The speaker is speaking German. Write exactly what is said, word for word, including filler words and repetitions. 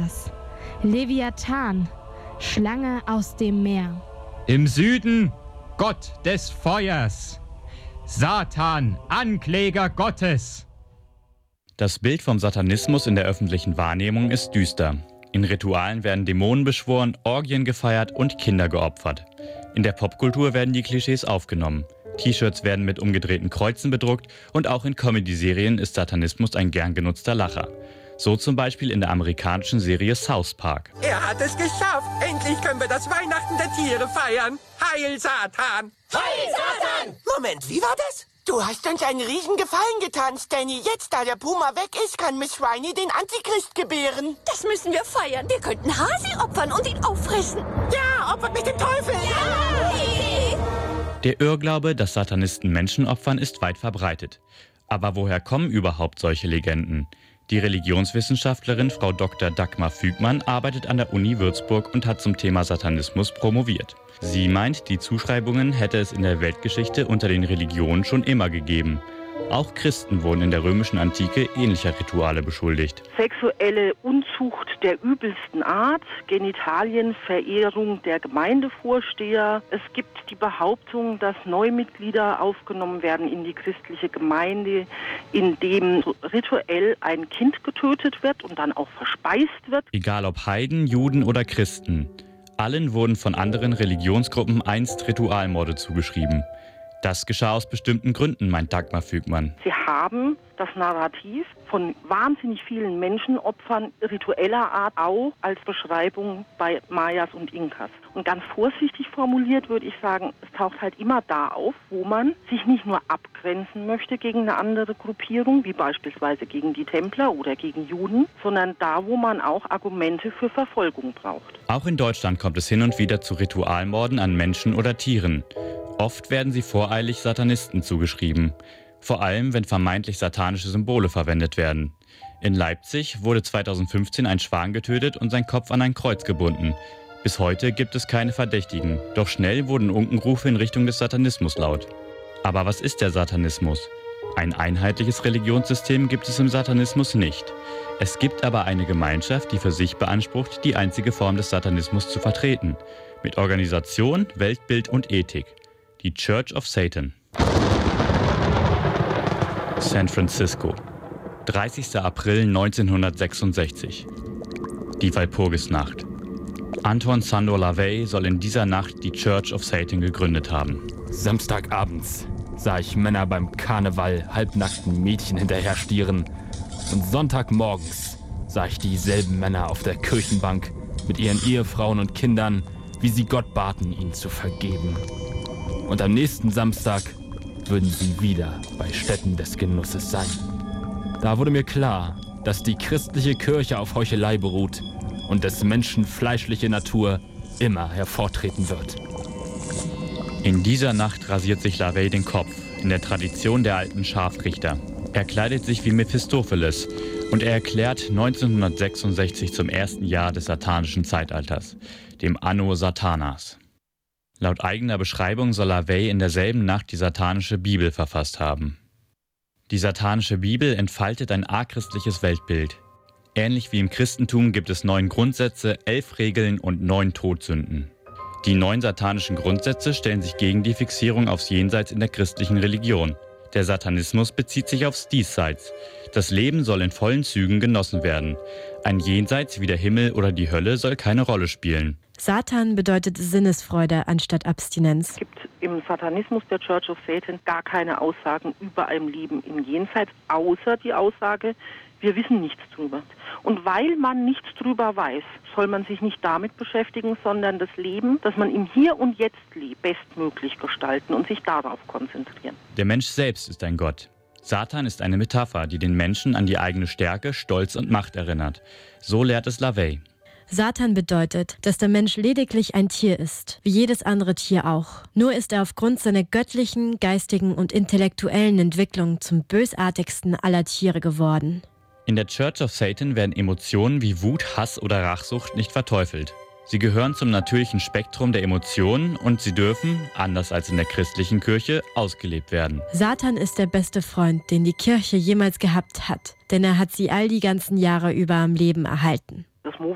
Feuers. Leviathan, Schlange aus dem Meer. Im Süden Gott des Feuers. Satan, Ankläger Gottes. Das Bild vom Satanismus in der öffentlichen Wahrnehmung ist düster. In Ritualen werden Dämonen beschworen, Orgien gefeiert und Kinder geopfert. In der Popkultur werden die Klischees aufgenommen. T-Shirts werden mit umgedrehten Kreuzen bedruckt und auch in Comedy-Serien ist Satanismus ein gern genutzter Lacher. So zum Beispiel in der amerikanischen Serie South Park. Er hat es geschafft! Endlich können wir das Weihnachten der Tiere feiern! Heil Satan! Heil Satan! Moment, wie war das? Du hast uns einen riesen Gefallen getan, Stanny. Jetzt, da der Puma weg ist, kann Miss Swiney den Antichrist gebären. Das müssen wir feiern. Wir könnten Hasi opfern und ihn auffressen. Ja, opfert mich dem Teufel! Ja! Der Irrglaube, dass Satanisten Menschen opfern, ist weit verbreitet. Aber woher kommen überhaupt solche Legenden? Die Religionswissenschaftlerin Frau Doktor Dagmar Fügmann arbeitet an der Uni Würzburg und hat zum Thema Satanismus promoviert. Sie meint, die Zuschreibungen hätte es in der Weltgeschichte unter den Religionen schon immer gegeben. Auch Christen wurden in der römischen Antike ähnlicher Rituale beschuldigt. Sexuelle Unzucht der übelsten Art, Genitalienverehrung der Gemeindevorsteher. Es gibt die Behauptung, dass Neumitglieder aufgenommen werden in die christliche Gemeinde, indem rituell ein Kind getötet wird und dann auch verspeist wird. Egal ob Heiden, Juden oder Christen, allen wurden von anderen Religionsgruppen einst Ritualmorde zugeschrieben. Das geschah aus bestimmten Gründen, meint Dagmar Fügmann. Sie haben das Narrativ von wahnsinnig vielen Menschenopfern ritueller Art auch als Beschreibung bei Mayas und Inkas. Und ganz vorsichtig formuliert würde ich sagen, es taucht halt immer da auf, wo man sich nicht nur abgrenzen möchte gegen eine andere Gruppierung, wie beispielsweise gegen die Templer oder gegen Juden, sondern da, wo man auch Argumente für Verfolgung braucht. Auch in Deutschland kommt es hin und wieder zu Ritualmorden an Menschen oder Tieren. Oft werden sie voreilig Satanisten zugeschrieben. Vor allem, wenn vermeintlich satanische Symbole verwendet werden. In Leipzig wurde zweitausendfünfzehn ein Schwan getötet und sein Kopf an ein Kreuz gebunden. Bis heute gibt es keine Verdächtigen, doch schnell wurden Unkenrufe in Richtung des Satanismus laut. Aber was ist der Satanismus? Ein einheitliches Religionssystem gibt es im Satanismus nicht. Es gibt aber eine Gemeinschaft, die für sich beansprucht, die einzige Form des Satanismus zu vertreten. Mit Organisation, Weltbild und Ethik. Die Church of Satan. San Francisco, dreißigster April neunzehnhundertsechsundsechzig. Die Walpurgisnacht. Anton Szandor LaVey soll in dieser Nacht die Church of Satan gegründet haben. Samstagabends sah ich Männer beim Karneval halbnackten Mädchen hinterher stieren. Und Sonntagmorgens sah ich dieselben Männer auf der Kirchenbank mit ihren Ehefrauen und Kindern, wie sie Gott baten, ihnen zu vergeben. Und am nächsten Samstag würden sie wieder bei Stätten des Genusses sein. Da wurde mir klar, dass die christliche Kirche auf Heuchelei beruht und des Menschen fleischliche Natur immer hervortreten wird. In dieser Nacht rasiert sich LaVey den Kopf, in der Tradition der alten Scharfrichter. Er kleidet sich wie Mephistopheles und er erklärt neunzehnhundertsechsundsechzig zum ersten Jahr des satanischen Zeitalters, dem Anno Satanas. Laut eigener Beschreibung soll LaVey in derselben Nacht die satanische Bibel verfasst haben. Die satanische Bibel entfaltet ein argchristliches Weltbild. Ähnlich wie im Christentum gibt es neun Grundsätze, elf Regeln und neun Todsünden. Die neun satanischen Grundsätze stellen sich gegen die Fixierung aufs Jenseits in der christlichen Religion. Der Satanismus bezieht sich aufs Diesseits. Das Leben soll in vollen Zügen genossen werden. Ein Jenseits wie der Himmel oder die Hölle soll keine Rolle spielen. Satan bedeutet Sinnesfreude anstatt Abstinenz. Es gibt im Satanismus der Church of Satan gar keine Aussagen über ein Leben im Jenseits, außer die Aussage, wir wissen nichts drüber. Und weil man nichts drüber weiß, soll man sich nicht damit beschäftigen, sondern das Leben, das man im Hier und Jetzt lebt, bestmöglich gestalten und sich darauf konzentrieren. Der Mensch selbst ist ein Gott. Satan ist eine Metapher, die den Menschen an die eigene Stärke, Stolz und Macht erinnert. So lehrt es LaVey. Satan bedeutet, dass der Mensch lediglich ein Tier ist, wie jedes andere Tier auch. Nur ist er aufgrund seiner göttlichen, geistigen und intellektuellen Entwicklung zum bösartigsten aller Tiere geworden. In der Church of Satan werden Emotionen wie Wut, Hass oder Rachsucht nicht verteufelt. Sie gehören zum natürlichen Spektrum der Emotionen und sie dürfen, anders als in der christlichen Kirche, ausgelebt werden. Satan ist der beste Freund, den die Kirche jemals gehabt hat, denn er hat sie all die ganzen Jahre über am Leben erhalten. Das Move